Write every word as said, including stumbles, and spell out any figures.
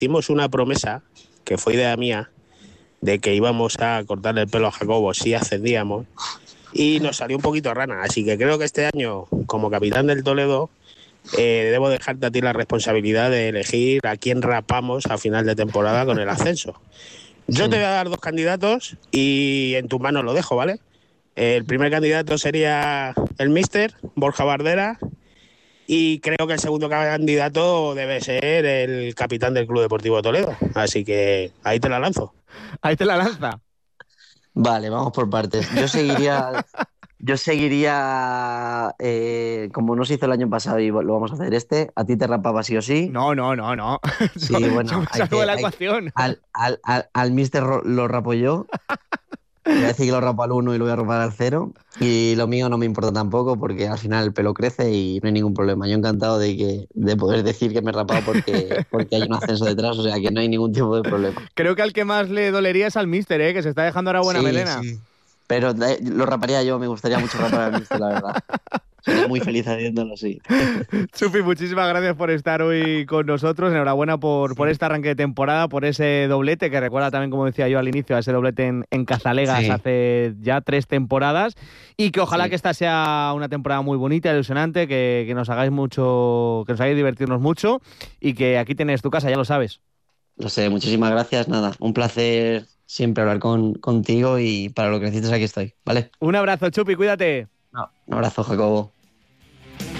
hicimos una promesa, que fue idea mía, de que íbamos a cortarle el pelo a Jacobo si ascendíamos, y nos salió un poquito rana. Así que creo que este año, como capitán del Toledo, eh, debo dejarte a ti la responsabilidad de elegir a quién rapamos a final de temporada con el ascenso. Yo te voy a dar dos candidatos y en tus manos lo dejo, ¿vale? El primer candidato sería el Mister Borja Bardera, y creo que el segundo candidato debe ser el capitán del Club Deportivo Toledo. Así que ahí te la lanzo. Ahí te la lanza. Vale, vamos por partes. Yo seguiría, yo seguiría, eh, como no se hizo el año pasado y lo vamos a hacer este, a ti te rapaba sí o sí. No, no, no, no. Sí, yo, bueno, yo me hay salgo que- de la hay- ecuación. Al, al, al, al mister ro- lo rapo yo. Voy a decir que lo rapo al uno y lo voy a rapar al cero. Y lo mío no me importa tampoco porque al final el pelo crece y no hay ningún problema. Yo encantado de que de poder decir que me he rapado porque, porque hay un ascenso detrás, o sea que no hay ningún tipo de problema. Creo que al que más le dolería es al Mister, ¿eh? Que se está dejando ahora buena Sí, melena. sí. Pero eh, lo raparía yo, me gustaría mucho rapar al mister, la verdad. Sería muy feliz haciéndolo así. Chupi, muchísimas gracias por estar hoy con nosotros. Enhorabuena por, por este arranque de temporada, por ese doblete, que recuerda también, como decía yo al inicio, a ese doblete en, en Cazalegas Sí. hace ya tres temporadas. Y que ojalá Sí. que esta sea una temporada muy bonita, ilusionante, que, que nos hagáis mucho, que nos hagáis divertirnos mucho y que aquí tienes tu casa, ya lo sabes. Lo sé, muchísimas gracias. Nada, un placer siempre hablar con, contigo y para lo que necesites aquí estoy, ¿vale? Un abrazo, Chupi, cuídate. No. Un abrazo, Jacobo.